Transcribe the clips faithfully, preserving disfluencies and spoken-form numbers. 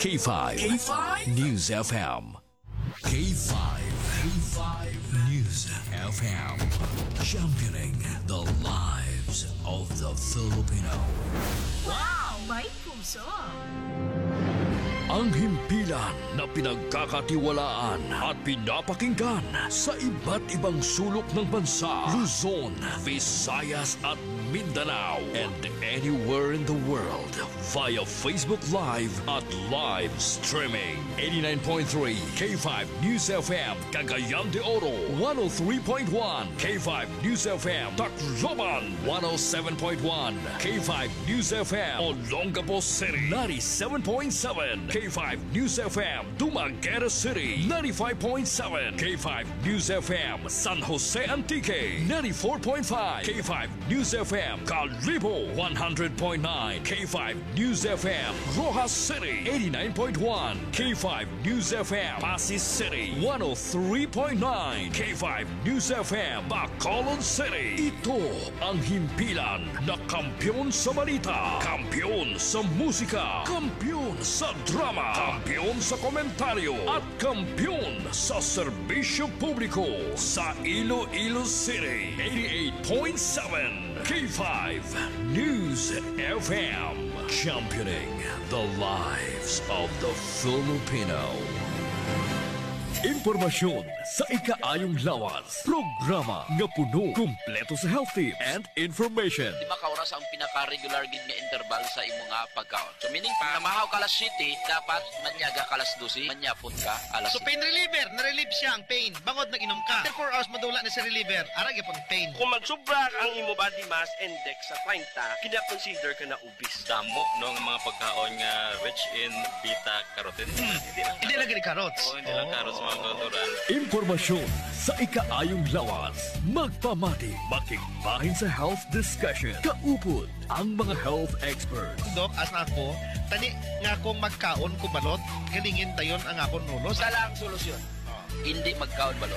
K five. K five News F M. K five. K five News F M. Championing the lives of the Filipino. Wow! May puso! Ang himpilan na pinagkakatiwalaan at pinapakinggan sa iba't ibang sulok ng bansa, Luzon, Visayas at Mindanao, and anywhere in the world via Facebook Live at live streaming. eighty-nine point three K five News F M, Cagayan de Oro, one oh three point one K five News F M, Tacloban, one oh seven point one K five News F M, Olongapo City, ninety-seven point seven K five News F M, Dumaguete City, ninety-five point seven K five News F M, San Jose Antique, ninety-four point five K five News F M, Calibo, one hundred point nine K five News F M, Rojas City, eighty-nine point one K five News F M, Pasig City, one oh three point nine K five News F M, Bacolod City. Ito ang himpilan na kampiyon sa balita, kampiyon sa musika, kampiyon sa drama, kampiyon sa komentaryo, at kampiyon sa serbisyo publiko sa Iloilo City. eighty-eight point seven K five News F M, championing the lives of the Filipino. Impormasyon sa ikaayong lawas. Programa nga puno, kumpleto sa health tips and information. Di ba kauras ang pinaka-regular gid nga interval sa imo nga pagkaon? So meaning pa, namahaw ka alas siyete, dapat manyaga ka alas dose, manyapon ka alas So pain reliever, na-relieve siya ang pain. Bangod nag-inom ka. After four hours madula na si reliever, arag yapon pain. Kung magsubra ang imo body mass index sa thirty, kina-consider ka na obese. Damo ng mga pagkaon nga rich in beta-carotene. Hmm. Hindi lang gini carrots. Oo, hindi lang carrots mga kultural. Impormasyon sa ikaayong lawas. Magpamati, makikbahin sa health discussion. Kaupod ang mga health experts. Dok, as na ako, tani nga akong magkaon ko balot, galingin tayon ang akong nulos. Isa lang ang solusyon. Hindi magkaon balot.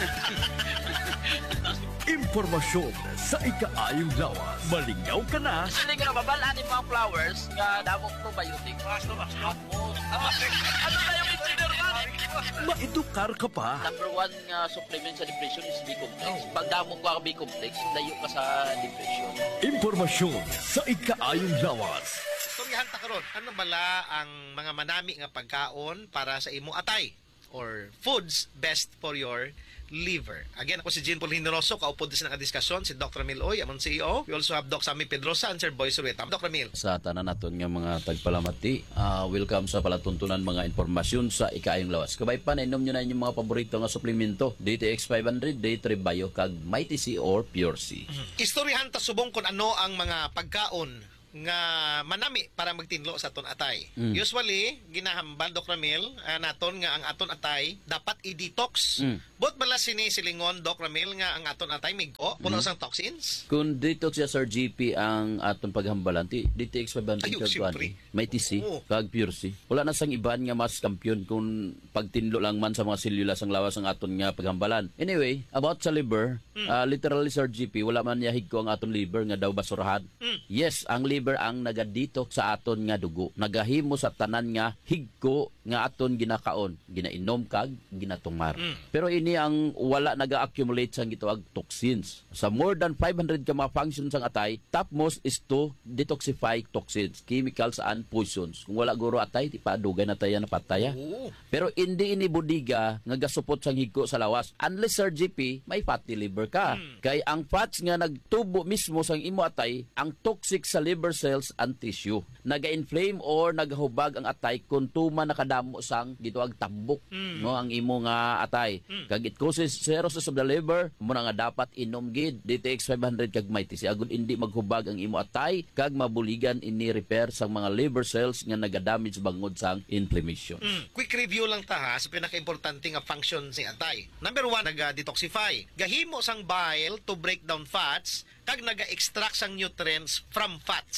Impormasyon sa ikaayong lawas. Malingaw ka na. Kasi hindi ka nababalaan yung mga flowers nga damong probiotic. Basta ba? Hapos. Ano na yung engineer ka? Maedukar ka pa. Number one nga supplement sa depression is B-complex. Pag damong ka B-complex, layo ka sa depression. Impormasyon sa ikaayong lawas. Istoryahan ta karon, ano bala ang mga manami nga pagkaon para sa imo atay or foods best for your liver. Again, ako si Jean Paul Hinoroso, kaupod din sa nakadiskasyon, si Doctor Emil Oy, among C E O. We also have Doc Sammy Pedrosa and Sir Boy Surueta. Doctor Emil. Sa tanan naton nga mga tagpalamati, uh, welcome sa palatuntunan mga impormasyon sa ikaayong lawas. Kabay pa na inom nyo na inyong mga paborito nga suplemento, D T X five hundred, Day three Bio, kag Mighty C or Pure C. Mm-hmm. Istoryahan ta subong kung ano ang mga pagkaon nga manami para magtinlo sa aton atay. Mm. Usually, ginahambal Doc Ramil uh, naton nga ang aton atay dapat i-detox. Mm. But bala sini silingon Doc Ramil nga ang aton atay migo puno mm. sang toxins. Kung detox siya Sir G P ang aton paghambalan, ti D T X five hundred Ayun, kag kuan, Mighty C, oh. kag Pure C. Wala na sang iban nga mas kampiyon kung pagtinlo lang man sa mga selula sang lawas ang aton nga paghambalan. Anyway, about sa liver, mm. uh, literally Sir G P, wala man yahig ko ang aton liver nga daw basurahan. Mm. Yes, ang liver ang nagadito sa aton nga dugo. Nagahimo sa tanan nga higko nga aton ginakaon, ginainom kag ginatungmar. Mm. Pero ini ang wala naga-accumulate sang gitawag toxins. Sa more than five hundred ka mga functions sang atay, topmost is to detoxify toxins, chemicals and poisons. Kung wala guro atay, ti padugay na tayo na pataya. Oh. Pero hindi ini budiga nga gasupot sang higko sa lawas. Unless Sir G P, may fatty liver ka. Mm. Kay ang fats nga nagtubo mismo sang imo atay, ang toxic sa liver cells and tissue. Naga-inflame or nagahubag ang atay kung tuma nakadamo sang gituag tambok mm. no ang imo nga atay. Mm. Kag it causes cirrhosis of the liver, mo na nga dapat inom gid D T X five hundred kag Mighty C agud hindi maghubag ang imo atay kag mabuligan ini repair sang mga liver cells nga nagadamage bangod sang inflammation. Mm. Quick review lang ta ha sa pinaka-importante nga function si atay. Number one, naga-detoxify. Gahimo sang bile to break down fats kag naga-extract sang nutrients from fats.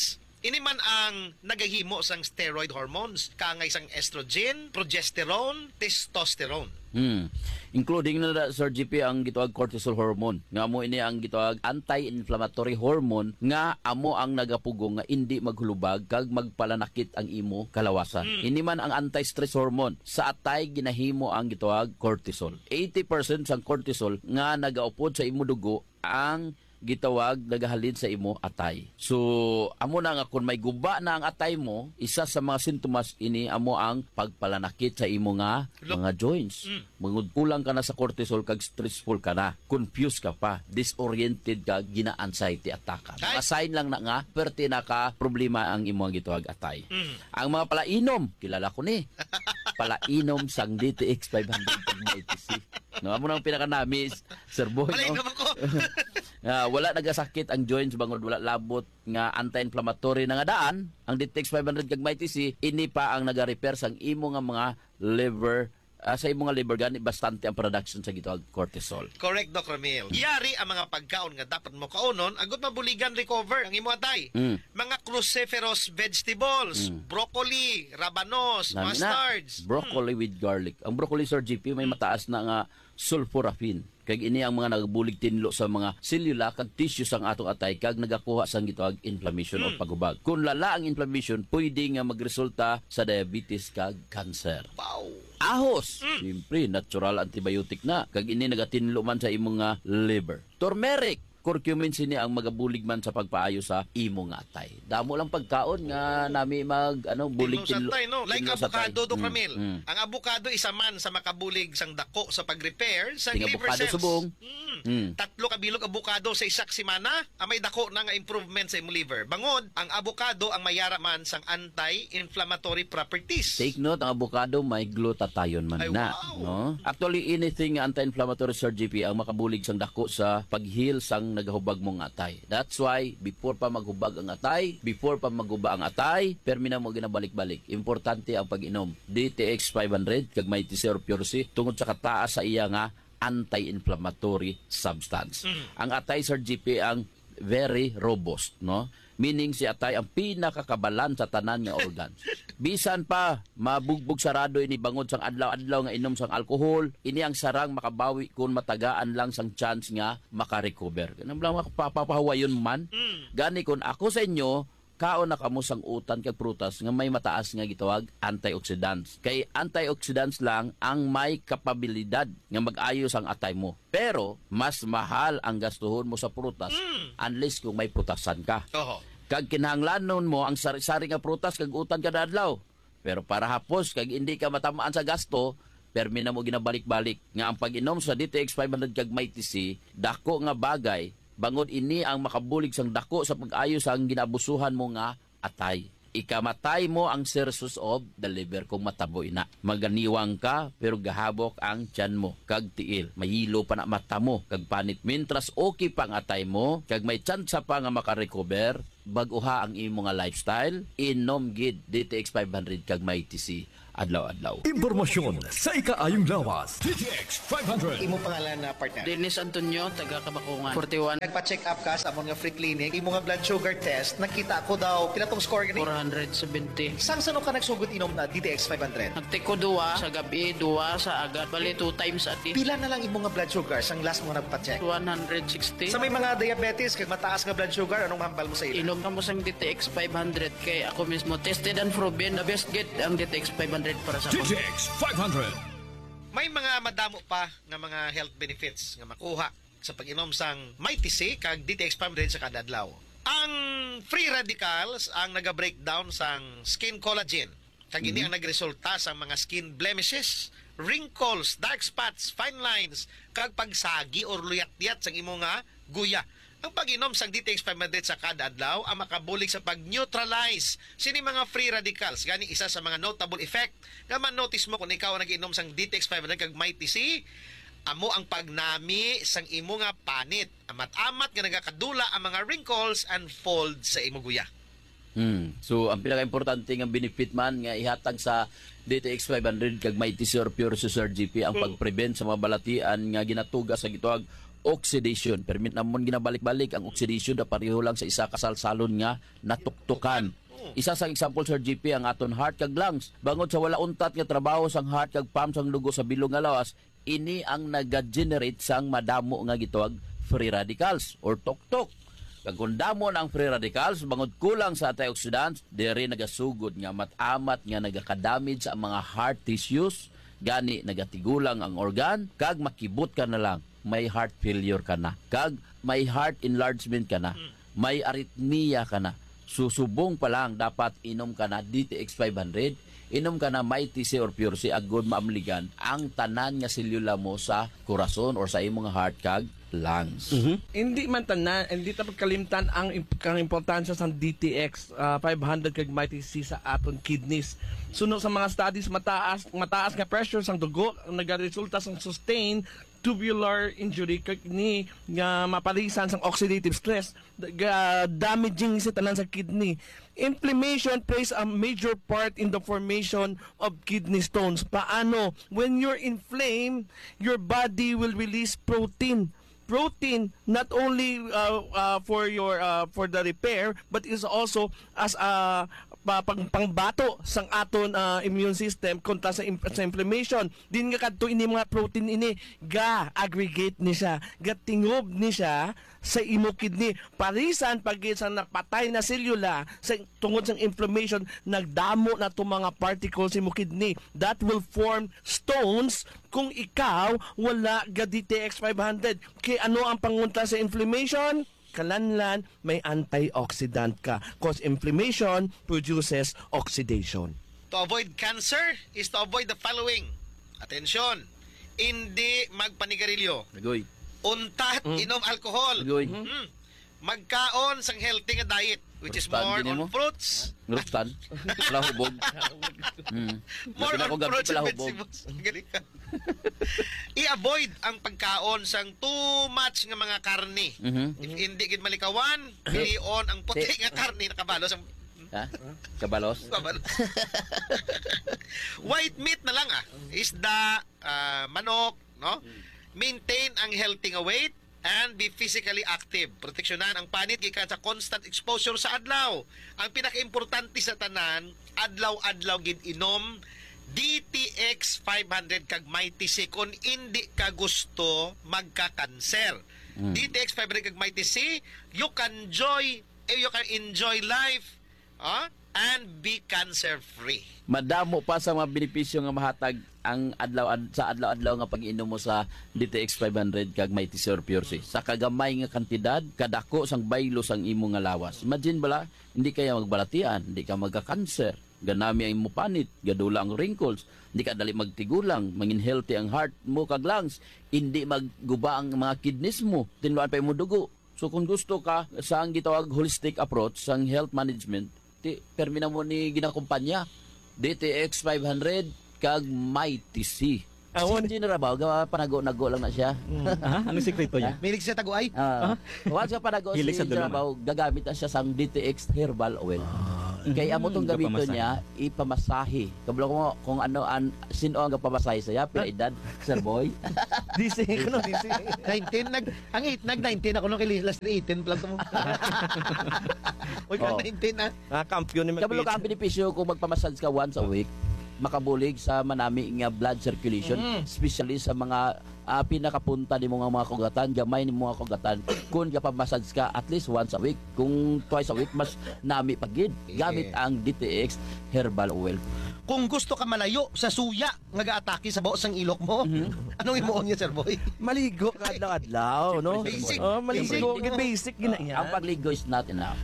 Ini man ang nagahimo sang steroid hormones, kangay sang estrogen, progesterone, testosterone. Hmm. Including na da, Sir G P, ang gitawag cortisol hormone. Nga mo ini ang gitawag anti-inflammatory hormone nga amo ang nagapugong nga hindi maghulubag kag magpalanakit ang imo kalawasan. Mm. Ini man ang anti-stress hormone. Sa atay ginahimo ang gitawag cortisol. eighty percent sang cortisol nga nagaupod sa imo dugo ang gitawag nagahalin sa imo atay. So amo na nga kung may guba na ang atay mo, isa sa mga sintomas ini amo ang pagpalanakit sa imo nga Look. mga joints. Mm. Mangudkulang ka na sa cortisol kag stressful ka na, confused ka pa, disoriented ka, gina-anxiety attack ka. Ay. Mga sign lang na nga perti na ka problema ang imo gitawag atay. Mm. Ang mga palainom, kilala ko ni. Palainom sang D T X five hundred kag may T C. No, amo nang pinakanamis, Sir Boy. Malay No? naman ko. Ah, wala nagasakit ang joints bangod wala labot nga anti-inflammatory na nga daan ang D T X five hundred kag may T C ini pa ang naga-repair sang imo nga mga liver ah, sa imo nga liver gani bastante ang production sa gitawag cortisol. Correct, Doc Ramil. Yari ang mga pagkaon nga dapat mo kaunon, agot mabuligan recover ang imo atay. Mm. Mga cruciferous vegetables, Mm. broccoli, rabanos, Nami na, mustards. broccoli with garlic. Ang broccoli, Sir G P, may mataas na nga sulforaphane. Kag ini ang mga nagabulig tinlo sa mga selula kag tissue sang atong atay kag nagakuha sang gitawag inflammation o pagubag. Kung lala ang inflammation, pwede nga magresulta sa diabetes kag cancer. Wow. Ahos, siyempre natural antibiotic na kag ini nagatinlo man sa imong nga liver. Turmeric, curcumin sini ang magabulig man sa pagpaayo sa imong atay. Damo lang pagkaon nga nami mag ano bulig Tinlo sa tay, no? Like tinlo sa tay. avocado, Doc Mm, Ramil. mm. Ang avocado isa man sa makabulig sang dako sa pag-repair sa Ting liver avocado cells. subong. Mm. Mm. Tatlo ka bilog avocado sa isak semana, ang may dako na nga improvement sa imong liver. Bangod, ang avocado ang mayara man sang anti-inflammatory properties. Take note, ang avocado may glutathione man Ay, na. wow. No? Actually, anything anti-inflammatory, Sir G P, ang makabulig sang dako sa pag-heal sang nagahubag mong atay. That's why, before pa maghubag ang atay, before pa maghuba ang atay, permina mo ginabalik-balik. Importante ang pag-inom. D T X five hundred, kag may T C or Pure C, tungod sa kataas sa iya nga anti-inflammatory substance. Mm. Ang atay, Sir G P, ang very robust, no? Meaning si atay ang pinakakabalan sa tanan nga organs. Bisan pa mabugbog sarado ini bangod sang adlaw-adlaw nga inom sang alcohol, ini ang sarang makabawi kung matagaan lang sang chance nga makarecover. Ganun lang mapapahawayon man. Gani kung ako sa inyo, kaon na kamo sang utan kag prutas nga may mataas nga gitawag antioxidants. Kay antioxidants lang ang may kapabilidad nga mag-ayo sang atay mo. Pero mas mahal ang gastuhon mo sa prutas unless kung may prutasan ka. Oho. Kag kinahanglanon mo ang sari-sari nga prutas kag utan kada adlaw. Pero para hapos kag hindi ka matamaan sa gasto, permi na mo ginabalik-balik nga ang pag-inom sa D T X five hundred kag may T C dako nga bagay bangod ini ang makabulig sang dako sa pag-ayo sa ang ginabusuhan mo nga atay. Ikamatay mo ang sources of the liver kung mataboy na. Maganiwang ka pero gahabok ang tiyan mo kag tiil. Mahilo pa na mata mo kag panit. Mintras okay pa ang atay mo kag may tsansa pa nga makarecover baguha ang imo nga lifestyle, inom gid D T X five hundred kag may T C adlaw-adlaw. Impormasyon sa ikaayong lawas. D T X five hundred. Imo pangalan na partner. Dennis Antonio, taga Kabakungan. forty-one, Nagpa-check up ka sa among nga free clinic, imo nga blood sugar test, nakita ko daw pila tong score gani. four seventy. Sang sano ka nagsugod inom na D T X five hundred? Nagtiko duwa sa gabi, duwa sa agad. Bali, two times a day. Pila na lang imo nga blood sugar sang last mo nagpa-check? one sixty. Sa may mga diabetes kag mataas nga blood sugar, anong mahambal mo sa ila? Inom ka mo sang D T X five hundred kay ako mismo tested and proven. The best get ang D T X five hundred para sa D T ako. X five hundred. May mga madamo pa nga mga health benefits nga makuha sa pag-inom sang may T C kag D T X five hundred sa kada adlaw. Ang free radicals ang naga-breakdown sang skin collagen. Kag ini ang nagresulta sa mga skin blemishes, wrinkles, dark spots, fine lines, kag pagsagi or luyat-luyat sang imo nga guya. Ang pag-inom sang D T X five hundred sa kada adlaw ang makabulig sa pag-neutralize sini mga free radicals. Gani isa sa mga notable effect nga man-notice mo kung ikaw ang nag-inom sang D T X five hundred kag may T C, amo ang pagnami sang imo nga panit. Amat-amat nga nagakadula ang mga wrinkles and folds sa imo guya. Hmm. So, ang pinaka-importante nga benefit man nga ihatag sa D T X five hundred kag may T C or Pure C, Sir G P ang pag-prevent sa mga balatian nga ginatuga sa gitawag oxidation. Permit namon ginabalik-balik ang oxidation na pareho lang sa isa kasalsalon nga natuktukan. Isa sa example, Sir G P, ang aton heart kag lungs. Bangod sa wala untat nga trabaho sang heart kag pump sang dugo sa bilog nga lawas, ini ang nag-generate sang madamo nga gitawag free radicals or tuktok. Kag kung damo ang free radicals, bangod kulang sa antioxidants, diri nagasugod nga matamat nga nagaka-damage sa mga heart tissues, gani nagatigulang ang organ, kag makibot ka na lang, may heart failure ka na, kag may heart enlargement ka na, may arrhythmia ka na. Susubong pa lang, dapat inom ka na D T X five hundred, inom ka na Mighty C or Pure C, agod maamligan ang tanan nga selula mo sa corazon or sa imong heart kag lungs. Hindi man tanan, hindi tapos kalimtan ang imp- kang importansya sa D T X uh, five hundred kag Mighty C sa aton kidneys. Suno sa mga studies, mataas mataas nga pressure sang dugo ang nagaresulta sang sustained tubular injury kag ni nga mapalisan sang oxidative stress, ga damaging sa tanan sa kidney. Inflammation plays a major part in the formation of kidney stones. Paano? When you're inflamed, your body will release protein. Protein not only uh, uh, for your uh, for the repair, but is also as a pa, pang, pangbato sang aton uh, immune system kontra sa, im- sa inflammation. Din nga kadto ini mga protein ini ga aggregate ni siya, ga tingob ni siya sa imo kidney. Parisan pag sa napatay na selula sa tungod sa inflammation, nagdamo na to mga particles sa imo kidney that will form stones kung ikaw wala ga D T X five hundred. Kaya ano ang pangunta sa inflammation? Kalanlan, may antioxidant ka. Cause inflammation produces oxidation. To avoid cancer is to avoid the following. Atensyon, hindi magpanigarilyo. Nagoy. Untat, inom alcohol. Nagoy. Mm. Magkaon sang healthy nga diet, which is Fruitstan more din on mo? fruits. Ngruptan. Palahubog. Mm. More Labi na on ko gamit fruits and palahubog. vegetables. Galing ka. I-avoid ang pagkaon sang too much nga mga karne. Mhm. If hindi gid malikawan, pilion ang puti nga karne nakabalo sang Ha? Kabalos? kabalo. White meat na lang ah. Isda, ah, manok, no? Maintain ang healthy nga weight and be physically active. Proteksyonan ang panit gikan sa constant exposure sa adlaw. Ang pinakaimportante sa tanan, adlaw-adlaw gid inom D T X five hundred kag Mighty C kung hindi ka gusto magka-cancer. Mm. D T X five hundred kag Mighty C, you can enjoy eh, you can enjoy life, ah, and be cancer-free. Madamo pa sa mga benepisyo nga mahatag ang adlaw ad, sa adlaw-adlaw nga pag-inom mo sa D T X five hundred kag Mighty C or Pure C. Sa kagamay nga kantidad, kadako sang baylo sang imo nga lawas. Imagine bala, hindi kaya magbalatian, hindi ka magka-cancer, ganami ang imo panit, gadula ang wrinkles, hindi ka dali magtigulang, mangin healthy ang heart mo kag lungs, hindi magguba ang mga kidneys mo, tinluan pa imo dugo. So kung gusto ka sa ang gitawag holistic approach sang health management, ti permina mo ni ginakumpanya D T X five hundred kag Mighty C. Ah, Si Engineer Rabaw, gawa panago-nago lang na siya. Ano sekreto niya? Milig sa taguay. Ah, once ka panago si Hilig sa Engineer dulungan. Rabaw, gagamit na siya sang D T X herbal oil. Kaya amo tong gamiton kapamasahe. niya, ipamasahe. Kabalo ko kung ano an sino ang gapamasahe saya, pila edad, Sir Boy. D C, ano D C? nineteen, nag, ang eight, nag nineteen ako nung kay last eighteen plus mo. Uy, ka Oh. nineteen ah. Ah, kampiyon ni Kabalo ka ang benepisyo kung magpamassage ka once a week, makabulig sa manami nga blood circulation, especially sa mga ah, pinakapunta ni mga mga kugatan, gamay ni mga kugatan. Kung kapamassage ka at least once a week, kung twice a week, mas nami pagid. Gamit ang D T X herbal oil. Kung gusto ka malayo sa suya nga gaatake sa baos ng ilok mo, anong imuon niya, Sir Boy? Maligo ka adlaw-adlaw, no? Basic. Oh, maligo, Basic. basic gina yan. Ang pagligo is not enough.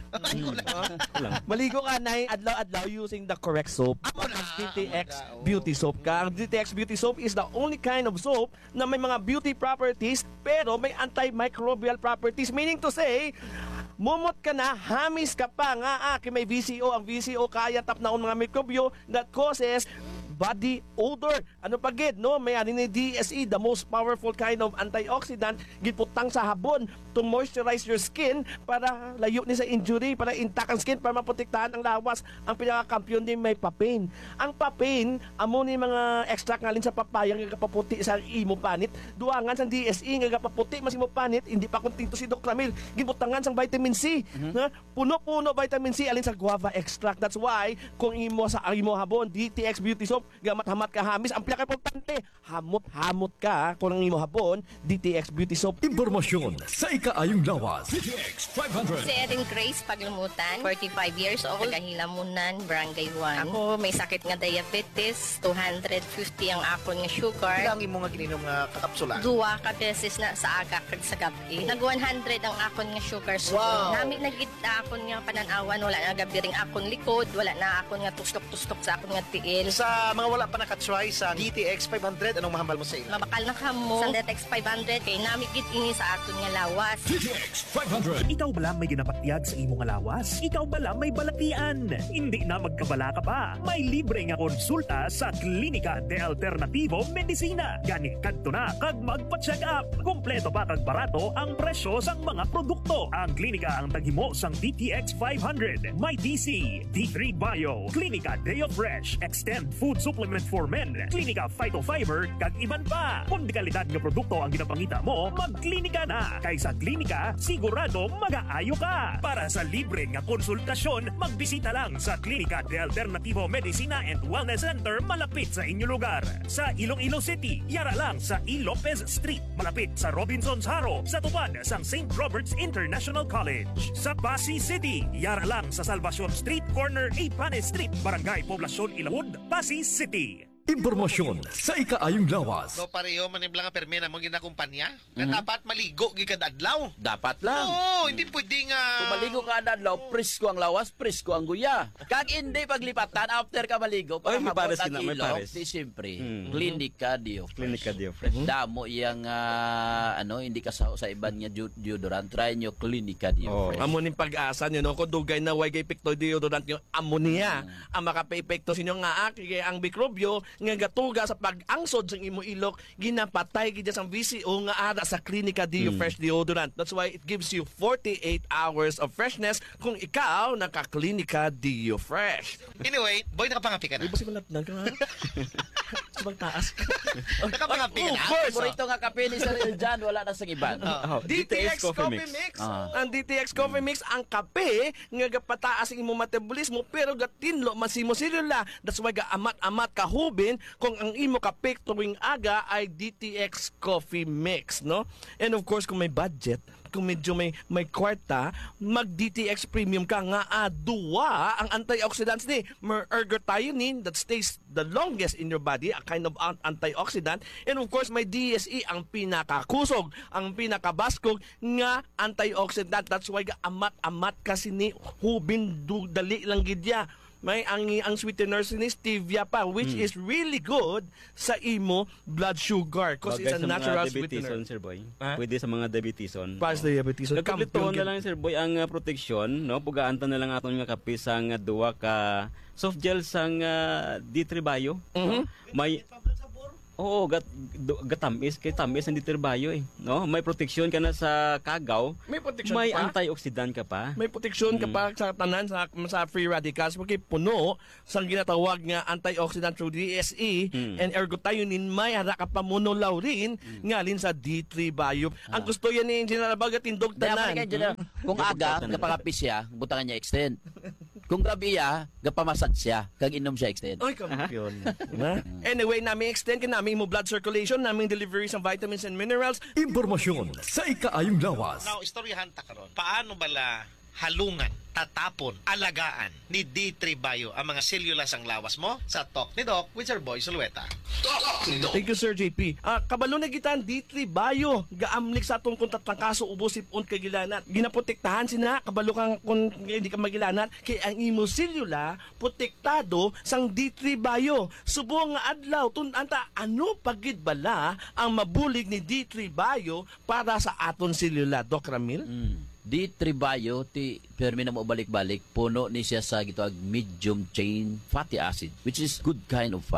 Maligo ka na adlaw-adlaw using the correct soap. D T X Beauty Soap ka. Ang D T X Beauty Soap is the only kind of soap na may mga beauty properties pero may antimicrobial properties. Meaning to say, mumot ka na, hamis ka pa nga, ah, kay may V C O. Ang V C O kaya tap na mga mikrobyo that causes body odor. Ano pa gid, no? May ani ni D S E, the most powerful kind of antioxidant giputang sa habon to moisturize your skin para layo ni sa injury, para intact ang skin, para maprotektahan ang lawas. Ang pinakakampiyon din may papain. Ang papain, amo ni mga extract ngalin sa papaya nga kapaputi sa imo panit. Duangan sa D S E nga kapaputi mas imo panit, hindi pa kuntinto si Doc Ramil. Gibutangan sang vitamin C. Mm-hmm. Na puno-puno vitamin C alin sa guava extract. That's why kung imo sa imo habon D T X Beauty Soap gamat-hamat ka hamis, ang pinaka-importante, hamot-hamot ka kung ang imo habon D T X Beauty Soap. Impormasyon sa ikaayong lawas. D T X five hundred. Si Erin Grace Paglumutan, forty-five years old, Hilamunan, Barangay one. Ako may sakit nga diabetes, two hundred fifty ang akon nga sugar. Ilang imo nga gininom nga kakapsula? Duwa ka beses na sa aga kag sa gabi. Nag one hundred ang akon nga sugar. So, Wow. nami nagit akon nga pananawan, wala na gabi ring akon likod, wala na akon nga tuskop-tuskop sa akon nga tiil. Sa mga wala pa nakatry sa D T X five hundred, anong mahambal mo sa ila? Mabakal na kamo sa D T X five hundred kay nami gid ini sa aton nga lawas. D T X five hundred. Ikaw bala may ginapatyag sa imong lawas? Ikaw bala may balatian? Hindi na magkabala ka pa. May libre nga konsulta sa Klinika de Alternativo Medicina. Gani kadto na kag magpa-check up. Kompleto pa kag barato ang presyo sang mga produkto. Ang klinika ang taghimo sang D T X five hundred. May D C, D three Bio, Klinika Deo Fresh, Extend Food Supplement for Men, Klinika Phytofiber, kag iban pa. Kung di kalidad nga produkto ang ginapangita mo, magklinika na. Kaysa klinika, sigurado mag-aayo ka. Para sa libre nga konsultasyon, magbisita lang sa Klinika de Alternativo Medicina and Wellness Center malapit sa inyong lugar. Sa Iloilo City, yara lang sa E. Lopez Street, malapit sa Robinson's Haro, sa tupad sang Saint Robert's International College. Sa Pasig City, yara lang sa Salvacion Street, corner A. Panes Street, Barangay Poblacion Ilawod, Pasig City. Impormasyon sa ikaayong lawas. So pareho manibla nga permena mo ginakumpanya na dapat maligo gid kada adlaw. Dapat lang. Oo, hindi pwede nga. Kung maligo ka na adlaw, presko ang lawas, presko ang guya. Kag hindi paglipatan, after ka maligo, para Ay, may habot pares ang sila, may ilong, pares. di siyempre, Hmm. Klinika Dio Fresh. Klinika Dio Fresh. Damo iyang, ah, ano, hindi ka sa, sa iban nga deod- deodorant, try nyo Klinika Dio Oh. Fresh. Amo ning pag-asa nyo, no? Kung dugay na way kay pekto deodorant nyo, ammonia ang makape-epekto sa inyo nga aki, kaya ang mikrobyo nga gatuga sa pag-angsod sa imo ilok, ginapatay gid sa V C O nga ara sa Klinika Dio Fresh deodorant. That's why it gives you forty-eight hours of freshness kung ikaw naka-Klinika Dio Fresh. Anyway, boy nakapangapi ka na. Di ba si manatnan ka nga? Sa taas. Nakapangapi ka Of na. course. Paborito nga kape ni Sir Eljan, wala na sa iban. Oh, D T X Coffee Mix. Ah. Ang D T X Coffee Mix, ang kape nga gapataas ang imong metabolismo pero gatinlo masimo selula. That's why gaamat-amat kahubin kung ang imo kape tuwing aga ay D T X Coffee Mix, no? And of course, kung may budget, kung medyo may may kwarta, mag D T X Premium ka nga aduwa ang antioxidants ni ergothioneine that stays the longest in your body, a kind of an- antioxidant, and of course may D S E ang pinakakusog, ang pinakabaskog nga antioxidant. That's why amat-amat kasi ni hubin du, dali lang gidya. May ang ang sweetener ni stevia pa, which is really good sa imo blood sugar because it's a natural sweetener. Sir Boy. Ha? Pwede sa mga diabeteson. Para sa diabetes. So, Nagkaplituon na lang, Sir Boy, ang uh, protection, no? Pugaantan na lang aton nga kape sang uh, duwa ka soft gel sang uh, D three Bio. No? May Oo, gat, do- gatamis, kay tamis ang ditirbayo eh. No? May protection ka na sa kagaw. May protection May pa? antioxidant ka pa. May proteksyon ka pa sa tanan sa, sa free radicals porque puno sa ginatawag nga antioxidant through D S E and ergothioneine may hara ka pa monolaurin ngalin sa D three Bio. Ang gusto yan ni Engineer Albaga tindog Daya tanan. man kay kung aga kapakapi siya, butangan niya extend. Kung gabi ya, gapamasad siya, kag inom siya extend. Ay, kampiyon. Diba? Anyway, namin extend ka namin mo blood circulation, namin delivery ng vitamins and minerals. Impormasyon sa ikaayong lawas. Now, istoryahan ta karon. Paano bala halungan, tatapon, alagaan ni D three Bio ang mga sellulas ang lawas mo sa Talk ni Doc with Sir Boy Sulueta. Talk ni Doc. Thank you, Sir J P. Ah, kabalo na gitan D three Bio. Gaamlik sa atong kung tatlangkaso ubos sipon kagilanat. Ginaprotektahan sina kabalo kang kung hindi ka magilanat kay ang imo selula protektado sang D three Bio. Subong nga adlaw tun-anta ano pagid bala ang mabulig ni D three Bio para sa aton selula, Doc Ramil? Mm. D three Bio, ti permi na mo balik-balik, puno ni siya sa gitawag medium chain fatty acid, which is good kind of fat.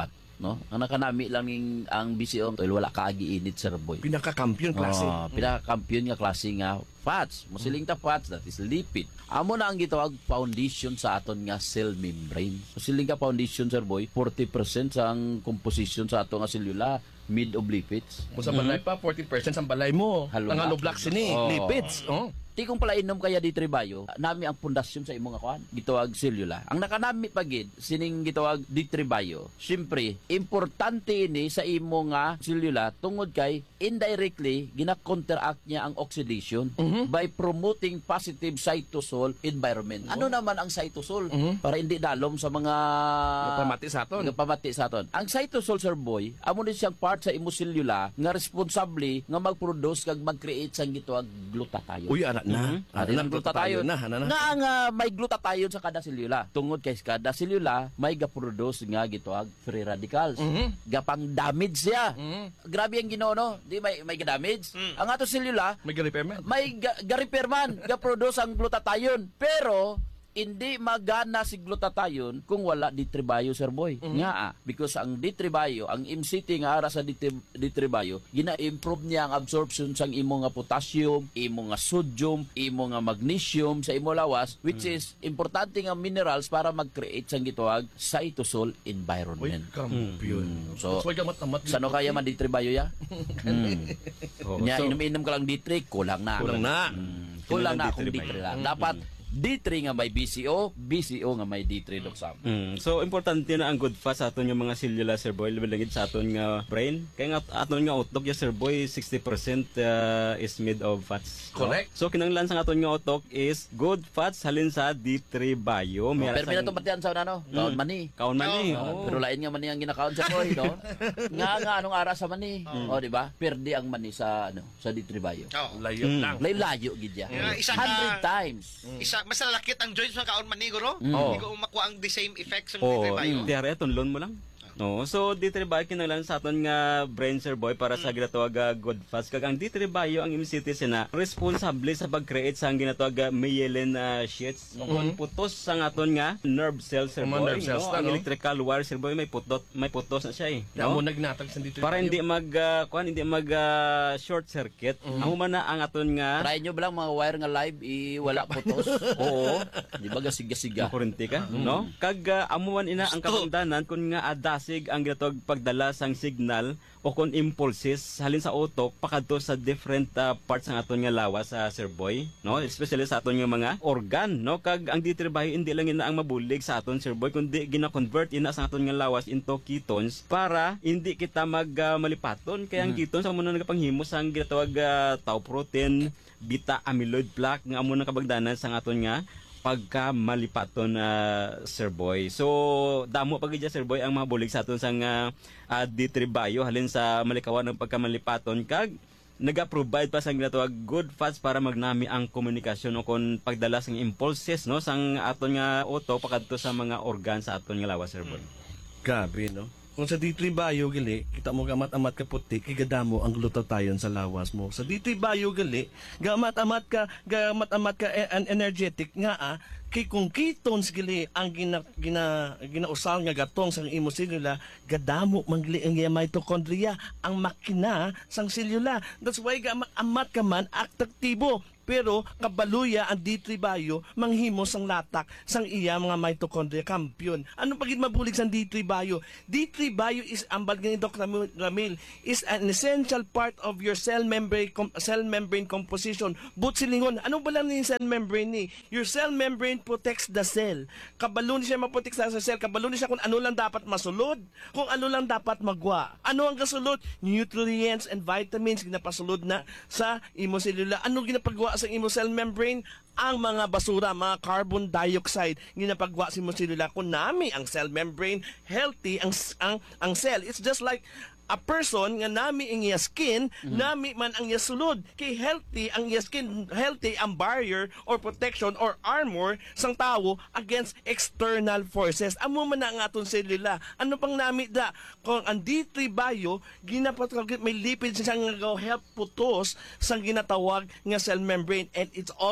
no? Ang nakanami lang ning ang B C O oil wala kaagi init sir boy. Pinaka-kampiyon klase. Oh, pinaka-kampiyon nga klase nga fats. Musiling ta fats, that is lipid. Amo na ang gitawag foundation sa aton nga cell membrane. Musiling ka foundation sir boy, forty percent sa ang composition sa ato nga selula mid of lipids. Kung sa balay pa, forty percent ang balay mo. Halo Ang na. halo black sini, Oh. lipids. Oh. Ti kung pala inom kaya di tribayo, nami ang pundasyon sa imong akuan, gitawag selula. Ang nakanami pagid sining gitawag di tribayo. Syempre, importante ini sa imo nga selula tungod kay indirectly gina-counteract niya ang oxidation by promoting positive cytosol environment. Ano naman ang cytosol? Para hindi dalom sa mga Pamati sa aton. Pamati sa aton. Ang cytosol sir boy, amo ni siyang part sa imo selula nga responsable nga mag-produce kag mag-create sang gitawag glutathione. Uy, anak na. Mhm. Ano na, glutathione na. Ano na. Nga nga may glutathione sa kada selula. Tungod kay kada selula may ga-produce nga gitawag free radicals. Gapang damage siya. Grabe ang Ginoo no. Di may may ga-damage. Ang ato selula May ga-repairman. may ga- ga-repair man, ga-produce ang glutathione. Pero hindi magana si glutathione kung wala ditribayo sir boy. Nga ah, because ang ditribayo, ang M C T nga ara sa ditri- ditribayo, gina-improve niya ang absorption sang imo nga potassium, imo nga sodium, imo nga magnesium sa imo lawas, which is importante nga minerals para mag-create sang gitawag cytosol Uy, environment. kampiyon. Mm. So, So, gamat-amat. sano kaya man ditribayo ya? mm. Oh, Nya so, inom-inom ka lang ditri, kulang na. Kulang na. Mm. Kulang na kung Ditri ba ditri yun? lang. Dapat D three nga may B C O, B C O nga may D three doksam. Mm. So importante na ang good fat sa aton yung mga selula sir boy labilangit sa aton nga brain. Kaya nga aton nga utok ya sir boy sixty percent uh, is made of fats. no? Correct. So kinanglan sa aton nga utok is good fats halin sa D three bio. May Pero arasang- pinato patian sa ano? Kaon man ni. Kaon man ni. Oh, Oh. pero lain nga mani ang ginakaon sa boy, no? nga nga anong ara sa mani. Oh, di ba? Perde ang mani sa ano, sa D three bio. Oh. Layo Mm. lang. Layo-layo gid ya. Nga, isa ka- one hundred times. Isa mas lalakit ang joints ng kaon man ni guro. Mm. Hindi ko makuha ang the same effect sa Oh, ditribayo. diare tunlon mo lang. No, so D three bio kinanglan sa aton nga brain sir boy para sa ginatawag nga good fats kag ang D three bio ang M C T sina responsable sa pag-create sa ang ginatawag nga myelin uh, sheets o kung putos sa aton nga nerve cells sir Mga boy. nerve cells no? na, Ang no? electrical wire sir boy may putot may putos na siya eh. Kaya No? mo nagnatag sa dito. Para hindi mag uh, kuan hindi mag uh, short circuit. Amo man na ang aton nga Try nyo ba lang mga wire nga live i wala putos? Oo. Di ba gasiga-siga? makurente ka, no? Kag uh, amuan ina ang kabangdanan kun nga adasig ang ginatawag pagdala sang signal o kung impulses halin sa utok pakadto sa different uh, parts ng aton nga lawas sa Sir Boy, no? Especially sa aton nga mga organ, no? Kag ang D three bio hindi lang ina ang mabulig sa aton Sir Boy kundi gina-convert ina sa aton nga lawas into ketones para hindi kita mag uh, malipaton kaya ang ketones amo na nagapanghimo sang ginatawag uh, tau protein, beta amyloid plaque nga amo na kabagdanan sa aton nga pagka malipaton na Sir Boy. So damo pag idya Sir Boy ang mabulig sa aton sang uh, uh, D three bio halin sa malikawan ng pagka malipaton kag naga-provide pa sang ginatawag good fats para magnami ang komunikasyon o kon pagdala sang impulses no sang aton nga utok pakadto sa mga organ sa aton nga lawas Sir Boy. Gabi, no? Kung sa D three bio gali, kita mo gamat-amat ka puti, kigadamo ang glutathione sa lawas mo. Sa D three bio gali, gamat-amat ka, gamat-amat ka e- an energetic nga ah, kay kung ketones gali ang gina, gina, ginausal nga gatong sang imo selula, gadamo mangli ang iya mitochondria, ang makina sang selula. That's why gamat-amat ka man aktibo. Pero kabaluya ang D three bio manghimo sang latak sang iya mga mitochondria kampiyon. Ano pagid mabulig sang D three bio? D three bio is ambal ni Doctor Ramil is an essential part of your cell membrane com- cell membrane composition. But silingon, ano ba lang ni cell membrane ni? Your cell membrane protects the cell. Kabalo ni siya maprotek sa cell, kabalo ni siya kung ano lang dapat masulod, kung ano lang dapat magwa. Ano ang kasulod? Nutrients and vitamins ginapasulod na sa imo selula. Ano ginapagwa sa imo cell membrane? Ang mga basura, mga carbon dioxide ginapagwa sa imo selula. Kung nami ang cell membrane healthy ang ang ang cell, it's just like a person nga nami ang iya skin, mm-hmm. nami man ang iya sulod. Kay healthy ang iya skin, healthy ang barrier or protection or armor sang tawo against external forces. Amo man na ang aton selula. Ano pang nami da? Kung ang D three bio, ginapatawag may lipids siyang nga help putos sang ginatawag nga cell membrane and it's also contained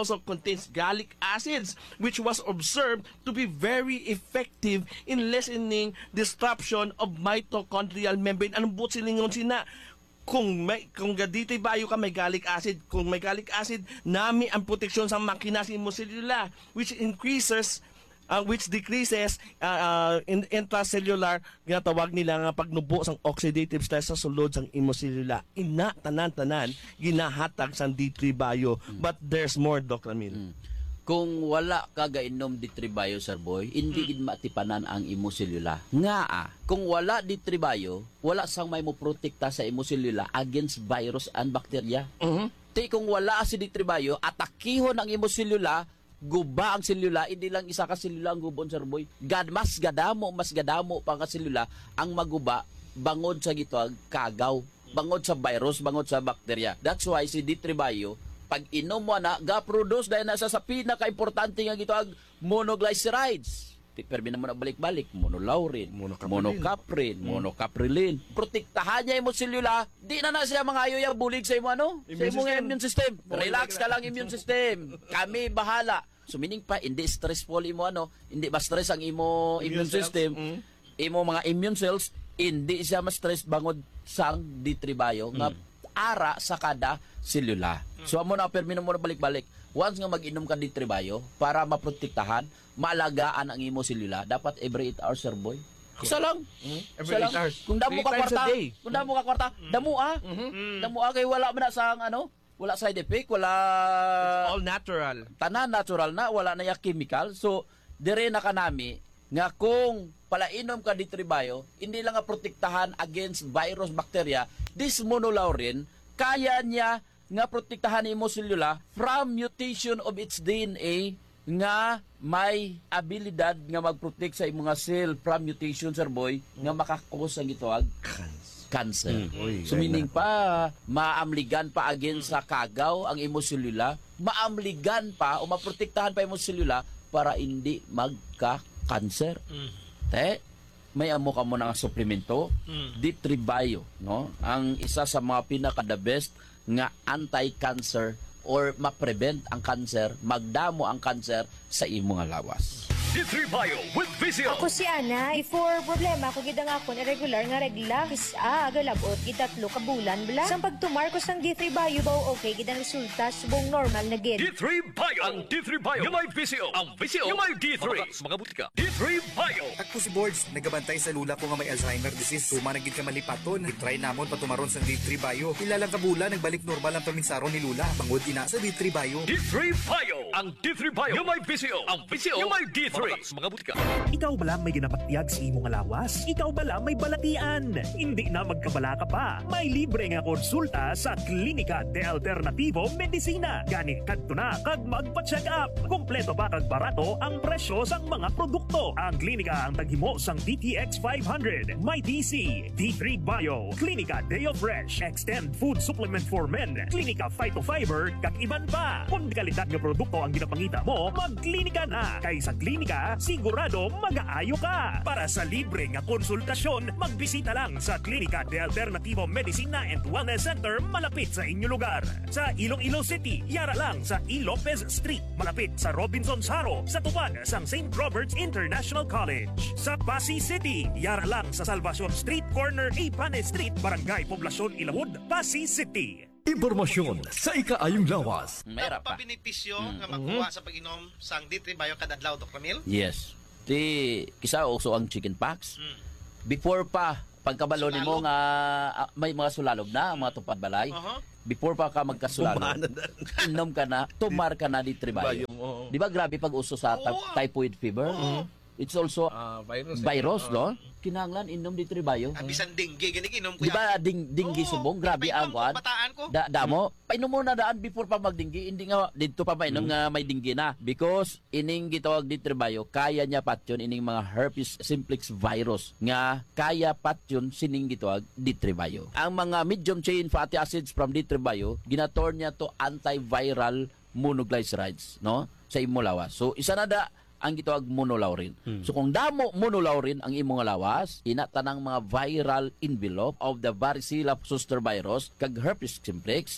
contains gallic acids, which was observed to be very effective in lessening disruption of mitochondrial membrane. Anong buot silingon sina? Kung may kung gadito bayo ka may gallic acid, kung may gallic acid, nami ang proteksyon sa makina sa imong selula, which increases uh, which decreases uh, uh, in intracellular ginatawag nila nga pagnubo sang oxidative stress sa sulod sang imong selula. Ina tanan-tanan ginahatag sang D three bio, but there's more, Doc Ramil. Mm. Kung wala ka gainom D three bio, Sir Boy, hindi gid matipanan ang imo selula. Nga ah, kung wala D three bio, wala sang may mo protekta sa imo selula against virus and bacteria. Mhm. Ti kung wala si D three bio, atakihon ang imo selula, guba ang selula, hindi lang isa ka selula ang gubon, Sir Boy. Gad mas gadamo, mas gadamo pa ka selula ang maguba bangod sa gitwag kagaw, bangod sa virus, bangod sa bacteria. That's why si D three bio pag inom mo na, ga-produce dahil nasa sa pinaka-importante nga gito ang monoglycerides. Permi na mo na balik-balik, monolaurin, monocaprin, Mm. monocaprilin. Protektahan niya yung selula, di na na siya mga ayoy bulig sa imo ano? Sa Immune imong system. immune system. Relax ka lang immune system. Kami bahala. So meaning pa, hindi stressful imo ano, hindi ba stress ang imo immune, Immune cells. system, Mm. imo mga immune cells, hindi siya ma-stress bangod sang D three bio nga ara sa kada selula. So amo na permino mo na balik-balik. Once nga mag-inom ka D three bio para maprotektahan, maalagaan ang imo selula, dapat every eight hours, Sir Boy. Isa lang. Every Isa eight lang. hours. Kung damo Three ka times a kwarta, day. kung damo ka kwarta, damo ah. Damo ah kay wala man na sang ano, wala side effect, wala All natural. tanan natural na, wala na ya chemical. So dire na kanami nga kung palainom ka D three bio, hindi lang nga protektahan against virus, bacteria, this monolaurin kaya niya nga protektahan imo selula from mutation of its D N A nga may abilidad nga magprotect sa imong nga cell from mutation, Sir Boy, nga makakos ang gitawag cancer. So meaning pa maamligan pa against sa kagaw ang imo selula, maamligan pa o maprotektahan pa imo selula para hindi magka-cancer. Te, may amo ka mo ng suplemento, D three bio, no? Ang isa sa mga pinaka the best nga anti-cancer or ma-prevent ang cancer, magdamo ang cancer sa imong nga lawas. D three Bio with Vizio. Ako si Ana, before problema ko gid nga akon irregular nga regla, isa agalabot gid tatlo ka bulan bla. Sang pagtumar ko sang D three bio ba okay gid ang resulta subong normal na gid. D three Bio. Ang D three Bio yung may Vizio. Ang Vizio yung may D three. Mga butika. D three Bio. Ako si Boards, nagabantay sa lula ko nga may Alzheimer disease. Tuma na gid ka malipaton. I-try namon patumaron sa D three bio. Ilalang kabula nagbalik normal ang paminsaron ni Lula. Bangod ina sa D three bio. D three Bio. Ang D three Bio yung may Vizio. Ang Vizio yung may D three. Mga butika. Ikaw bala may ginapatiyag sa imong lawas? Ikaw bala may balatian? Hindi na magkabala ka pa. May libre nga konsulta sa Klinika de Alternativo Medicina. Gani kadto na kag magpa-check up. Kompleto pa kag barato ang presyo sang mga produkto. Ang klinika ang taghimo sang D T X five hundred, may D C, D three Bio, Klinika Deo Fresh, Extend Food Supplement for Men, Klinika Phytofiber, kag iban pa. Kung kalidad nga produkto ang ginapangita mo, magklinika na. Kay sa klinika, sigurado mag-aayo ka. Para sa libre nga konsultasyon, magbisita lang sa Klinika de Alternativo Medicina and Wellness Center malapit sa inyo lugar. Sa Iloilo City, yara lang sa E. Lopez Street, malapit sa Robinson Saro, sa tupad sang Saint Robert's International College. Sa Pasig City, yara lang sa Salvacion Street, corner A. Pane Street, Barangay Poblacion Ilawod, Pasig City. Impormasyon sa ikaayong lawas. Mayra pa. Pabenepisyo nga makuha sa pag-inom sang D three bio kada adlaw, Doc Ramil? Yes. Ti kisa uso ang chicken pox. Before pa pagkabalo nimo nga ah, may mga sulalog na, mga tupad balay. Uh-huh. Before pa ka magkasulalog, inom ka na, tumar ka na di tribayo. Di ba grabe pag uso sa ty- typhoid fever? It's also Ah, virus. virus, no? Kinanglan inom di tribayo. Ang bisan dengue gani inom ko. Di ba ding dinggi Oo, subong grabe pinapainom ang ko, kwan. bataan ko. Da damo, painom mo na daan before pa magdinggi, hindi nga dito pa mainom nga may dinggi na because ining gitawag di tribayo, kaya niya patyon ining mga herpes simplex virus nga kaya patyon sining gitawag di tribayo. Ang mga medium chain fatty acids from di tribayo, ginator niya to antiviral monoglycerides, no? Sa imo lawas. So isa na da ang gitawag monolaurin. So kung damo monolaurin ang imong lawas, ina tanang mga viral envelope of the varicella zoster virus kag herpes simplex,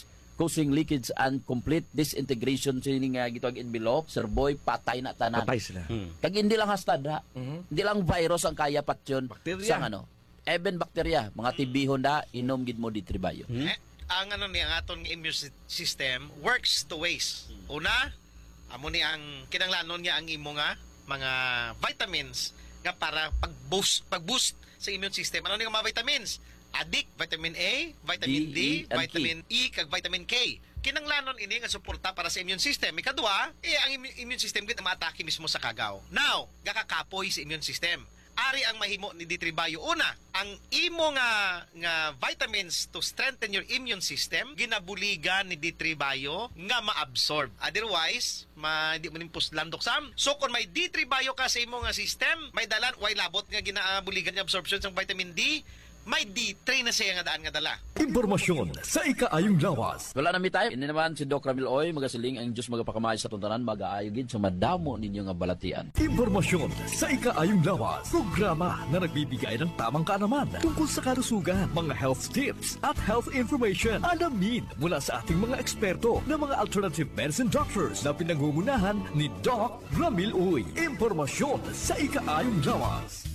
causing leakage and complete disintegration sini nga gitawag envelope, Sir Boy, patay na tanan. Patay sila. Kag hindi lang hastad ha. Hindi lang virus ang kaya patyon Bakterya. sa ano. Even bakterya, mga tibihon da inom gid mo ditribayo. Eh, ang ano ni ang aton nga immune sy- system works two ways. Una, amo ni ang kinanglanon niya ang imo nga mga vitamins nga para pag-boost pag-boost sa immune system. Ano ni nga mga vitamins? Adik, vitamin A, vitamin D, D, E, and vitamin E, kag vitamin K. Kinanglanon ini nga suporta para sa immune system. Ikadua, eh ang immu- immune system gid maatake mismo sa kagaw. Now, gakakapoy sa immune system. Ari ang mahimo ni Ditribayo. Una, ang imo nga nga vitamins to strengthen your immune system ginabuligan ni Ditribayo nga ma-absorb. Otherwise, ma di mo nimpus landok sam. So kung may Ditribayo ka sa imo nga system, may dalan way labot nga ginabuligan ni absorption sa vitamin D, may D three na siya nga daan nga dala. Impormasyon sa ikaayong lawas. Wala na mi tayo. Ini naman si Doc Ramil Oy, magasiling ang Diyos magapakamayo sa tuntanan, mag-aayo gid sa madamo ninyo nga balatian. Impormasyon sa ikaayong lawas. Programa na nagbibigay ng tamang kaalaman tungkol sa kalusugan, mga health tips at health information. Alamin mula sa ating mga eksperto na mga alternative medicine doctors na pinangungunahan ni Doc Ramil Oy. Impormasyon sa ikaayong lawas.